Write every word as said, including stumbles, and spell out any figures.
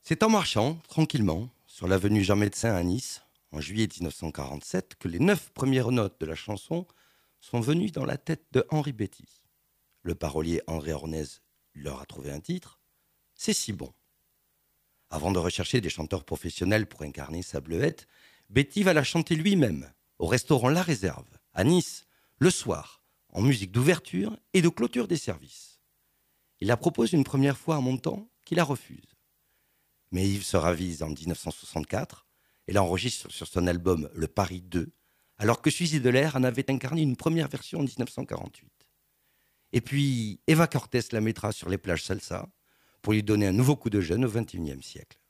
C'est en marchant, tranquillement, sur l'avenue Jean-Médecin à Nice, en juillet mille neuf cent quarante-sept, que les neuf premières notes de la chanson sont venues dans la tête de Henri Betty. Le parolier André Ornez leur a trouvé un titre, C'est si bon. Avant de rechercher des chanteurs professionnels pour incarner sa bleuette, Betty va la chanter lui-même, au restaurant La Réserve, à Nice, le soir, en musique d'ouverture et de clôture des services. Il la propose une première fois à Montand, qui la refuse. Mais Yves se ravise en dix-neuf cent soixante-quatre et l'enregistre sur son album Le Paris deux, alors que Suzy Delair en avait incarné une première version en dix-neuf cent quarante-huit. Et puis, Eva Cortés la mettra sur les plages salsa pour lui donner un nouveau coup de jeune au vingt et unième siècle.